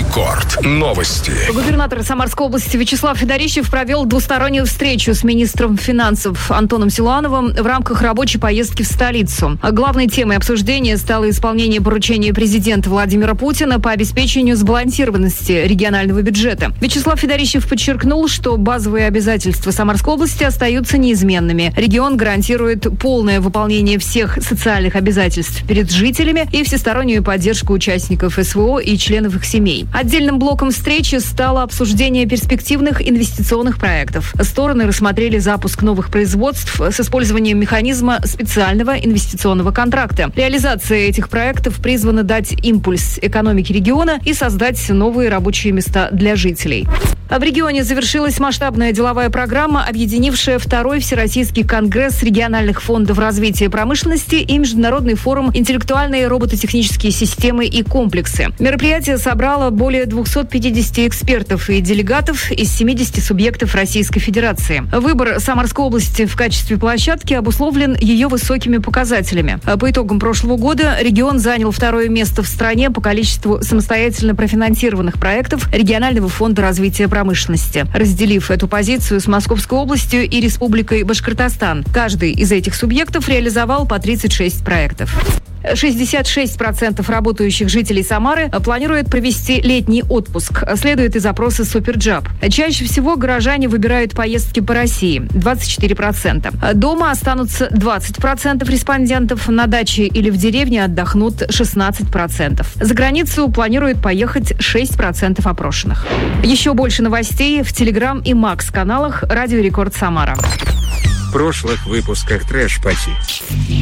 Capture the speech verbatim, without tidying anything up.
Рекорд. Новости. Губернатор Самарской области Вячеслав Федорищев провел двустороннюю встречу с министром финансов Антоном Силуановым в рамках рабочей поездки в столицу. Главной темой обсуждения стало исполнение поручения президента Владимира Путина по обеспечению сбалансированности регионального бюджета. Вячеслав Федорищев подчеркнул, что базовые обязательства Самарской области остаются неизменными. Регион гарантирует полное выполнение всех социальных обязательств перед жителями и всестороннюю поддержку участников СВО и членов их семей. Отдельным блоком встречи стало обсуждение перспективных инвестиционных проектов. Стороны рассмотрели запуск новых производств с использованием механизма специального инвестиционного контракта. Реализация этих проектов призвана дать импульс экономике региона и создать новые рабочие места для жителей. В регионе завершилась масштабная деловая программа, объединившая второй Всероссийский конгресс региональных фондов развития промышленности и Международный форум «Интеллектуальные робототехнические системы и комплексы». Мероприятие собрало более двухсот пятидесяти экспертов и делегатов из семидесяти субъектов Российской Федерации. Выбор Самарской области в качестве площадки обусловлен ее высокими показателями. По итогам прошлого года регион занял второе место в стране по количеству самостоятельно профинансированных проектов Регионального фонда развития промышленности. промышленности, разделив эту позицию с Московской областью и Республикой Башкортостан. Каждый из этих субъектов реализовал по тридцать шесть проектов. шестьдесят шесть процентов работающих жителей Самары планируют провести летний отпуск. Следует из опроса Суперджаб. Чаще всего горожане выбирают поездки по России – двадцать четыре процента. Дома останутся двадцать процентов респондентов. На даче или в деревне отдохнут шестнадцать процентов. За границу планируют поехать шесть процентов опрошенных. Еще больше новостей в Телеграм и Макс каналах Радио Рекорд Самара. В прошлых выпусках Трэш Пати.